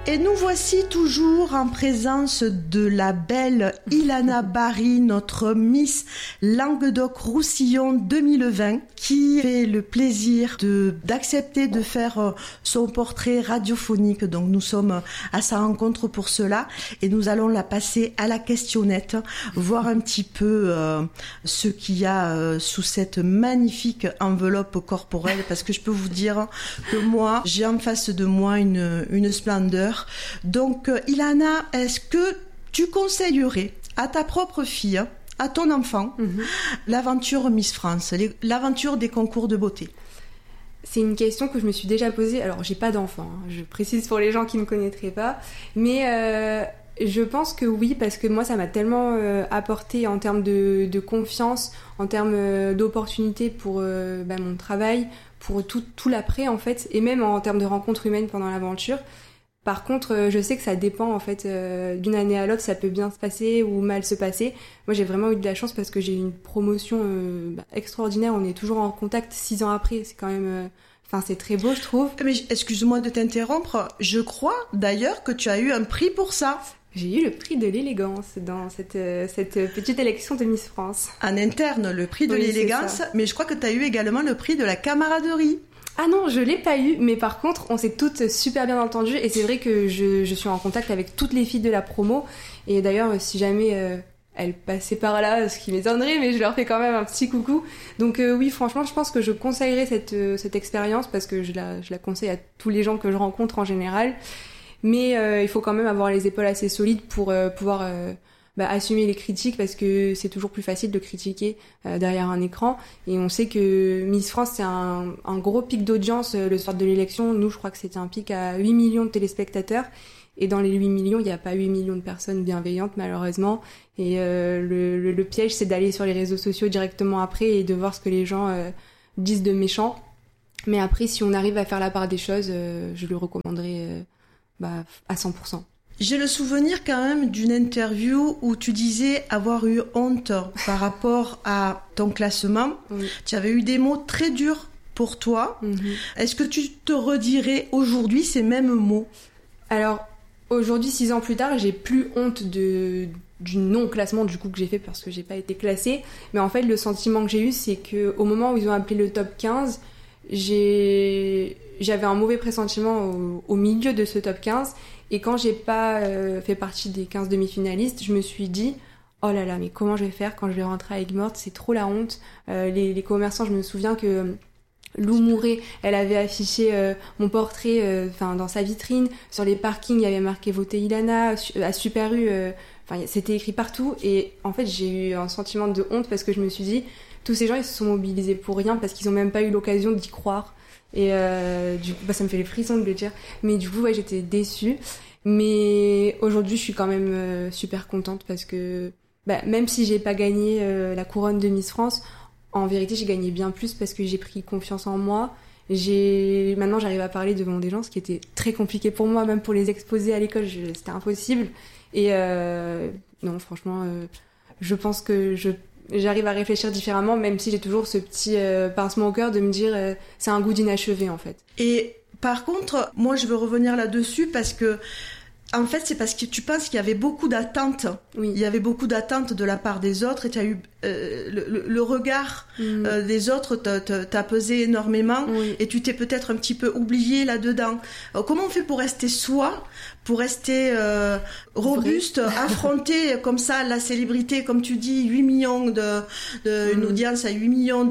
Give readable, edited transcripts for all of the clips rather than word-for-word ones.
Et nous voici toujours en présence de la belle Ilana Barry, notre Miss Languedoc-Roussillon 2020, qui fait le plaisir d'accepter de faire son portrait radiophonique. Donc nous sommes à sa rencontre pour cela et nous allons la passer à la questionnette, voir un petit peu ce qu'il y a sous cette magnifique enveloppe corporelle, parce que je peux vous dire que moi, j'ai en face de moi une splendeur. Donc, Ilana, est-ce que tu conseillerais à ta propre fille, à ton enfant, l'aventure Miss France, l'aventure des concours de beauté? C'est une question que je me suis déjà posée. Alors, j'ai pas d'enfant, hein, je précise pour les gens qui me connaîtraient pas, mais je pense que oui, parce que moi, ça m'a tellement apporté en termes de confiance, en termes d'opportunités pour mon travail, pour tout l'après en fait, et même en termes de rencontres humaines pendant l'aventure. Par contre, je sais que ça dépend en fait d'une année à l'autre, ça peut bien se passer ou mal se passer. Moi, j'ai vraiment eu de la chance parce que j'ai eu une promotion extraordinaire. On est toujours en contact 6 ans après. C'est quand même, c'est très beau, je trouve. Mais excuse-moi de t'interrompre. Je crois d'ailleurs que tu as eu un prix pour ça. J'ai eu le prix de l'élégance dans cette petite élection de Miss France. En interne, le prix de l'élégance, mais je crois que tu as eu également le prix de la camaraderie. Ah non, je l'ai pas eu, mais par contre, on s'est toutes super bien entendues et c'est vrai que je suis en contact avec toutes les filles de la promo. Et d'ailleurs, si jamais elles passaient par là, ce qui m'étonnerait, mais je leur fais quand même un petit coucou. Donc oui, franchement, je pense que je conseillerais cette expérience parce que je la conseille à tous les gens que je rencontre en général. Mais il faut quand même avoir les épaules assez solides pour pouvoir assumer les critiques, parce que c'est toujours plus facile de critiquer derrière un écran. Et on sait que Miss France, c'est un gros pic d'audience le soir de l'élection. Nous, je crois que c'était un pic à 8 millions de téléspectateurs. Et dans les 8 millions, il n'y a pas 8 millions de personnes bienveillantes, malheureusement. Et le piège, c'est d'aller sur les réseaux sociaux directement après et de voir ce que les gens disent de méchant. Mais après, si on arrive à faire la part des choses, je le recommanderais à 100%. J'ai le souvenir quand même d'une interview où tu disais avoir eu honte par rapport à ton classement. Oui. Tu avais eu des mots très durs pour toi. Est-ce que tu te redirais aujourd'hui ces mêmes mots? Alors, aujourd'hui, 6 ans plus tard, j'ai plus honte du non-classement du coup que j'ai fait parce que j'ai pas été classée. Mais en fait, le sentiment que j'ai eu, c'est qu'au moment où ils ont appelé le top 15, j'avais un mauvais pressentiment au milieu de ce top 15. Et quand j'ai pas fait partie des 15 demi-finalistes, je me suis dit oh là là, mais comment je vais faire quand je vais rentrer à Aigues-Mortes, c'est trop la honte. Les commerçants, je me souviens que Lou Mouret, elle avait affiché mon portrait dans sa vitrine. Sur les parkings, il y avait marqué Votez Ilana, à Super U, c'était écrit partout. Et en fait, j'ai eu un sentiment de honte parce que je me suis dit tous ces gens, ils se sont mobilisés pour rien parce qu'ils ont même pas eu l'occasion d'y croire. Et du coup, ça me fait les frissons de le dire. Mais du coup, ouais, j'étais déçue. Mais aujourd'hui, je suis quand même super contente parce que même si j'ai pas gagné la couronne de Miss France, en vérité, j'ai gagné bien plus parce que j'ai pris confiance en moi. Maintenant, j'arrive à parler devant des gens, ce qui était très compliqué pour moi, même pour les exposer à l'école, c'était impossible. Et non, franchement, je pense que j'arrive à réfléchir différemment, même si j'ai toujours ce petit pincement au cœur de me dire c'est un goût d'inachevé en fait. Et par contre, moi je veux revenir là-dessus parce que en fait c'est parce que tu penses qu'il y avait beaucoup d'attentes. Oui. Il y avait beaucoup d'attentes de la part des autres et tu as eu le regard des autres t'a pesé énormément. Oui. Et tu t'es peut-être un petit peu oublié là-dedans. Comment on fait pour rester soi, pour rester robuste, affronter comme ça la célébrité, comme tu dis, 8 millions une audience à 8 millions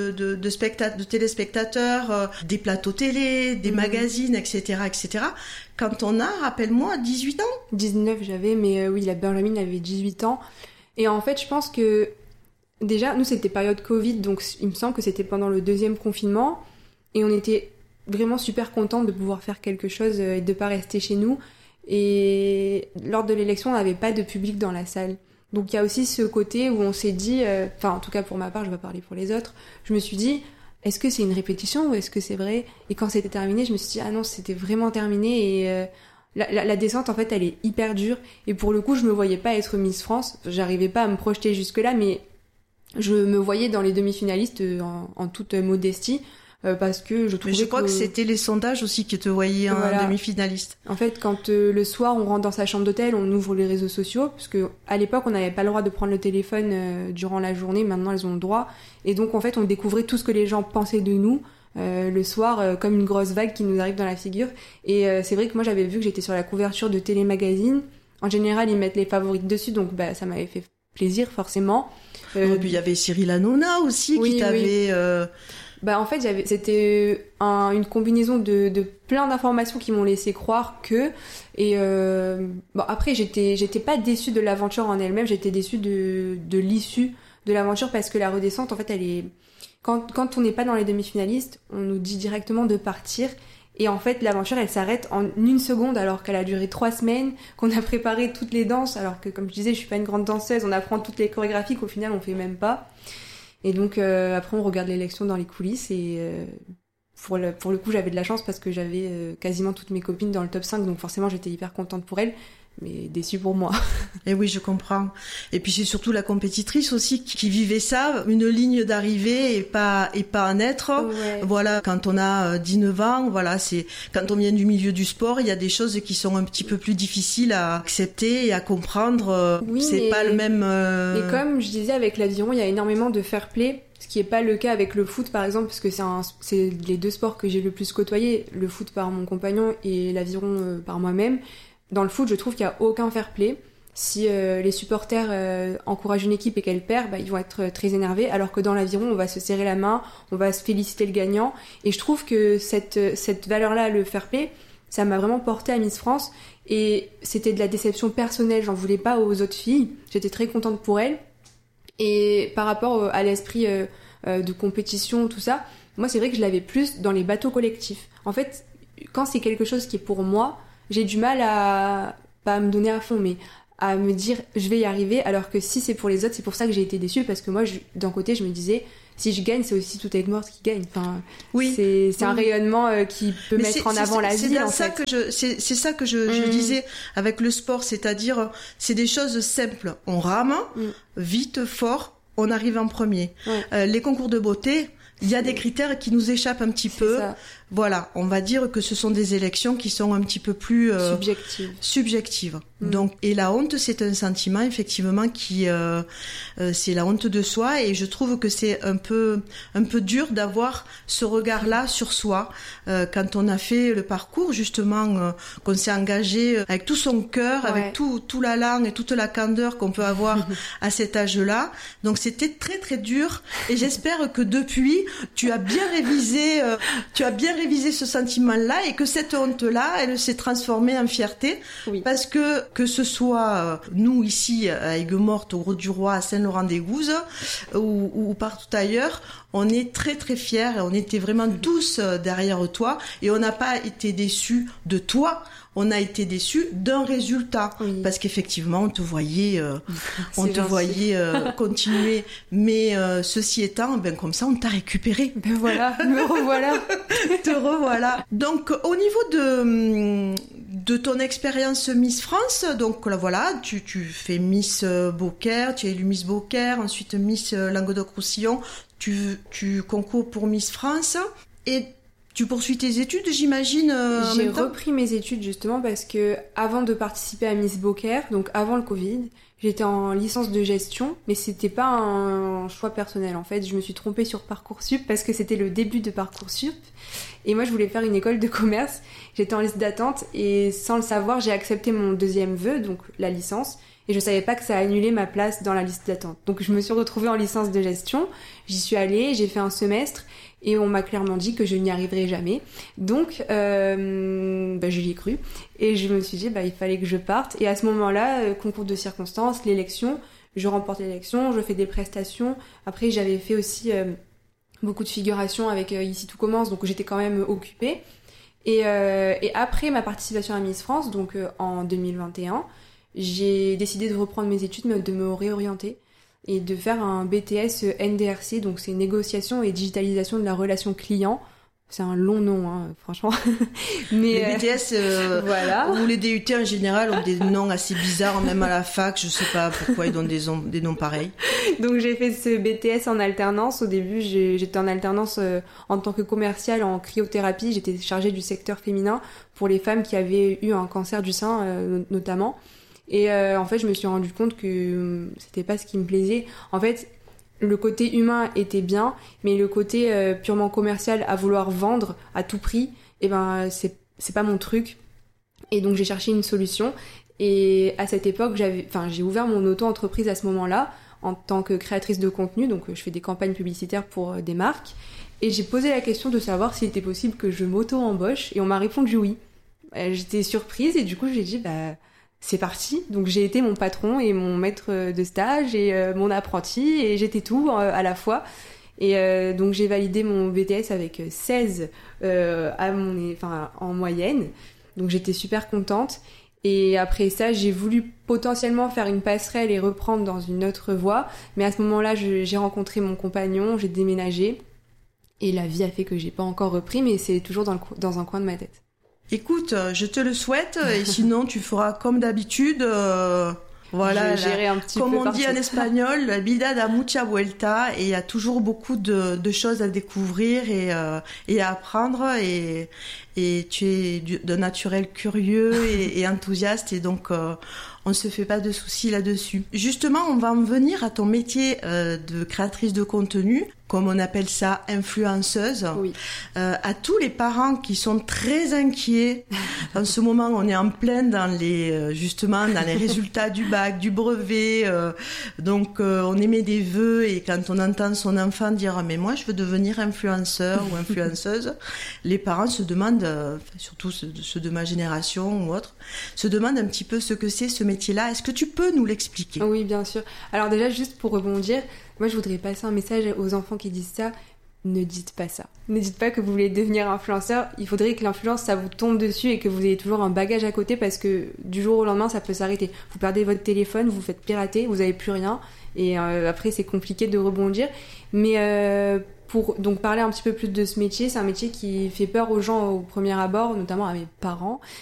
de téléspectateurs, des plateaux télé, des magazines, etc., etc. Quand on a, rappelle-moi, 18 ans 19 j'avais, mais oui, la Benjamin avait 18 ans. Et en fait, je pense que déjà, nous, c'était période Covid, donc il me semble que c'était pendant le 2e confinement. Et on était vraiment super contents de pouvoir faire quelque chose et de pas rester chez nous. Et lors de l'élection, on n'avait pas de public dans la salle. Donc il y a aussi ce côté où on s'est dit, en tout cas pour ma part, je vais parler pour les autres, je me suis dit, est-ce que c'est une répétition ou est-ce que c'est vrai? Et quand c'était terminé, je me suis dit, ah non, c'était vraiment terminé. Et la descente, en fait, elle est hyper dure. Et pour le coup, je me voyais pas être Miss France. J'arrivais pas à me projeter jusque-là, mais je me voyais dans les demi-finalistes en toute modestie. parce que je trouvais Mais je crois que c'était les sondages aussi qui te voyaient en demi-finaliste. En fait, quand le soir on rentre dans sa chambre d'hôtel, on ouvre les réseaux sociaux, parce que à l'époque on n'avait pas le droit de prendre le téléphone durant la journée, maintenant elles ont le droit, et donc en fait on découvrait tout ce que les gens pensaient de nous le soir, comme une grosse vague qui nous arrive dans la figure. Et c'est vrai que moi j'avais vu que j'étais sur la couverture de Télémagazine. En général ils mettent les favorites dessus, donc ça m'avait fait plaisir forcément. Et puis il y avait Cyril Hanouna aussi qui t'avait... En fait, c'était une combinaison de plein d'informations qui m'ont laissé croire que... Et après, j'étais pas déçue de l'aventure en elle-même, j'étais déçue de l'issue de l'aventure, parce que la redescente, en fait, elle est... Quand on n'est pas dans les demi-finalistes, on nous dit directement de partir. Et en fait, l'aventure, elle s'arrête en 1 seconde, alors qu'elle a duré 3 semaines, qu'on a préparé toutes les danses, alors que, comme je disais, je suis pas une grande danseuse, on apprend toutes les chorégraphies qu'au final, on fait même pas. Et donc, après, on regarde l'élection dans les coulisses, et pour le coup, j'avais de la chance parce que j'avais quasiment toutes mes copines dans le top 5, donc forcément, j'étais hyper contente pour elles, mais déçue pour moi. Et oui, je comprends. Et puis c'est surtout la compétitrice aussi qui vivait ça, une ligne d'arrivée et pas un être. Ouais. Voilà, quand on a 19 ans, voilà, c'est quand on vient du milieu du sport, il y a des choses qui sont un petit peu plus difficiles à accepter et à comprendre. Oui, c'est pas le même. Et comme je disais, avec l'aviron, il y a énormément de fair play. Ce qui n'est pas le cas avec le foot, par exemple, parce que c'est les 2 sports que j'ai le plus côtoyé, le foot par mon compagnon et l'aviron par moi-même. Dans le foot, je trouve qu'il n'y a aucun fair play. Si les supporters encouragent une équipe et qu'elle perd, ils vont être très énervés, alors que dans l'aviron, on va se serrer la main, on va se féliciter le gagnant. Et je trouve que cette valeur-là, le fair play, ça m'a vraiment porté à Miss France. Et c'était de la déception personnelle, j'en voulais pas aux autres filles. J'étais très contente pour elles. Et par rapport à l'esprit de compétition, tout ça, moi c'est vrai que je l'avais plus dans les bateaux collectifs. En fait, quand c'est quelque chose qui est pour moi, j'ai du mal pas à me donner à fond, mais à me dire je vais y arriver, alors que si c'est pour les autres, c'est pour ça que j'ai été déçue, parce que moi d'un côté je me disais si je gagne, c'est aussi toute aide morte qui gagne. Enfin, oui, c'est un rayonnement qui peut mettre en avant la ville. C'est ça que je disais avec le sport, c'est-à-dire c'est des choses simples. On rame vite, fort, on arrive en premier. Ouais. Les concours de beauté, il y a des critères qui nous échappent un petit peu. Ça. Voilà, on va dire que ce sont des élections qui sont un petit peu plus subjectives. Donc, et la honte, c'est un sentiment effectivement qui, c'est la honte de soi, et je trouve que c'est un peu dur d'avoir ce regard-là sur soi quand on a fait le parcours justement, qu'on s'est engagé avec tout son cœur, avec tout l'allant et toute la candeur qu'on peut avoir à cet âge-là. Donc, c'était très très dur, et j'espère que depuis, tu as bien révisé ce sentiment-là, et que cette honte-là, elle s'est transformée en fierté, parce que ce soit nous ici à Aigues-Mortes, au Grau du Roi, à Saint-Laurent-des-Gouzes ou partout ailleurs, on est très très fiers, et on était vraiment tous derrière toi, et on n'a pas été déçus de toi. On a été déçus d'un résultat, parce qu'effectivement on te voyait continuer, mais ceci étant, comme ça on t'a récupéré. Voilà, me revoilà. Te revoilà. Donc au niveau de ton expérience Miss France, donc là voilà, tu fais Miss Beaucaire, tu es élue Miss Beaucaire, ensuite Miss Languedoc-Roussillon, tu concours pour Miss France, et tu poursuis tes études, j'imagine. J'ai repris mes études justement parce que avant de participer à Miss Beaucaire, donc avant le Covid, j'étais en licence de gestion, mais c'était pas un choix personnel en fait. Je me suis trompée sur Parcoursup parce que c'était le début de Parcoursup, et moi je voulais faire une école de commerce. J'étais en liste d'attente, et sans le savoir, j'ai accepté mon deuxième vœu, donc la licence. Et je savais pas que ça annulait ma place dans la liste d'attente. Donc je me suis retrouvée en licence de gestion. J'y suis allée, j'ai fait un semestre, et on m'a clairement dit que je n'y arriverais jamais. Donc je l'y ai cru, et je me suis dit il fallait que je parte. Et à ce moment-là, concours de circonstances, l'élection, je remporte l'élection, je fais des prestations. Après j'avais fait aussi beaucoup de figurations avec Ici tout commence, donc j'étais quand même occupée. Et après ma participation à Miss France, donc en 2021, j'ai décidé de reprendre mes études, de me réorienter et de faire un BTS NDRC, donc c'est négociation et digitalisation de la relation client C'est un long nom, hein, franchement. Mais les BTS voilà. ou les DUT en général ont des noms assez bizarres, même à la fac, je sais pas pourquoi ils donnent des noms pareils. Donc j'ai fait ce BTS en alternance. Au début, j'étais en alternance en tant que commerciale en cryothérapie. J'étais chargée du secteur féminin pour les femmes qui avaient eu un cancer du sein notamment. Et en fait, je me suis rendu compte que c'était pas ce qui me plaisait. En fait, le côté humain était bien, mais le côté purement commercial à vouloir vendre à tout prix, c'est pas mon truc. Et donc j'ai cherché une solution. Et à cette époque, j'ai ouvert mon auto-entreprise à ce moment-là en tant que créatrice de contenu. Donc je fais des campagnes publicitaires pour des marques. Et j'ai posé la question de savoir s'il était possible que je m'auto-embauche. Et on m'a répondu oui. J'étais surprise et du coup j'ai dit c'est parti. Donc j'ai été mon patron et mon maître de stage et mon apprenti et j'étais tout à la fois. Et donc j'ai validé mon BTS avec 16 en moyenne. Donc j'étais super contente. Et après ça, j'ai voulu potentiellement faire une passerelle et reprendre dans une autre voie. Mais à ce moment-là, j'ai rencontré mon compagnon, j'ai déménagé. Et la vie a fait que j'ai pas encore repris, mais c'est toujours dans un coin de ma tête. Écoute, je te le souhaite, et sinon tu feras comme d'habitude, voilà, gérer un petit comme peu on dit partout. en espagnol, la vida da mucha vuelta, et il y a toujours beaucoup de choses à découvrir et à apprendre, et tu es d'un naturel curieux et enthousiaste, et donc on se fait pas de soucis là-dessus. Justement, on va en venir à ton métier de créatrice de contenu, comme on appelle ça, influenceuse. Oui. À tous les parents qui sont très inquiets. En ce moment, on est en plein dans les résultats du bac, du brevet. Donc, on émet des vœux, et quand on entend son enfant dire « mais moi, je veux devenir influenceur ou influenceuse », les parents se demandent, surtout ceux de ma génération ou autres, se demandent un petit peu ce que c'est ce métier-là. Est-ce que tu peux nous l'expliquer ? Oui, bien sûr. Alors déjà, juste pour rebondir, moi je voudrais passer un message aux enfants qui disent ça. Ne dites pas ça. Ne dites pas que vous voulez devenir influenceur. Il faudrait que l'influence, ça vous tombe dessus et que vous ayez toujours un bagage à côté, parce que du jour au lendemain, ça peut s'arrêter. Vous perdez votre téléphone, vous vous faites pirater, vous n'avez plus rien. Et après, c'est compliqué de rebondir. Mais pour donc parler un petit peu plus de ce métier, c'est un métier qui fait peur aux gens au premier abord, notamment à mes parents,